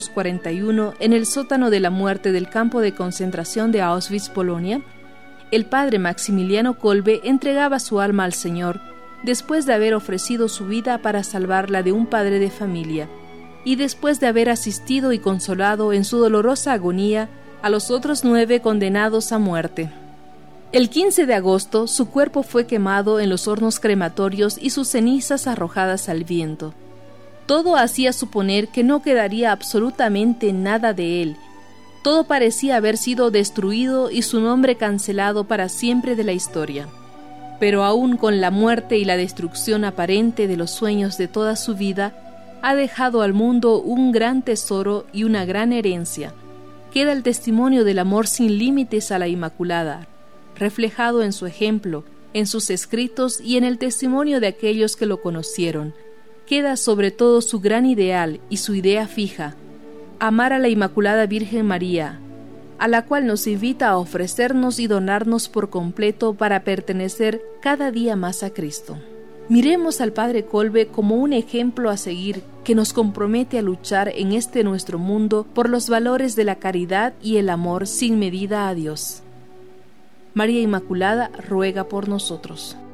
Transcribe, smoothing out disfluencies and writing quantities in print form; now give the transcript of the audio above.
1941, en el sótano de la muerte del campo de concentración de Auschwitz, Polonia, el padre Maximiliano Kolbe entregaba su alma al Señor después de haber ofrecido su vida para salvarla de un padre de familia y después de haber asistido y consolado en su dolorosa agonía a los otros 9 condenados a muerte. El 15 de agosto, su cuerpo fue quemado en los hornos crematorios y sus cenizas arrojadas al viento. Todo hacía suponer que no quedaría absolutamente nada de él. Todo parecía haber sido destruido y su nombre cancelado para siempre de la historia. Pero aún con la muerte y la destrucción aparente de los sueños de toda su vida, ha dejado al mundo un gran tesoro y una gran herencia. Queda el testimonio del amor sin límites a la Inmaculada, reflejado en su ejemplo, en sus escritos y en el testimonio de aquellos que lo conocieron. Queda sobre todo su gran ideal y su idea fija: amar a la Inmaculada Virgen María, a la cual nos invita a ofrecernos y donarnos por completo para pertenecer cada día más a Cristo. Miremos al Padre Kolbe como un ejemplo a seguir que nos compromete a luchar en este nuestro mundo por los valores de la caridad y el amor sin medida a Dios. María Inmaculada ruega por nosotros.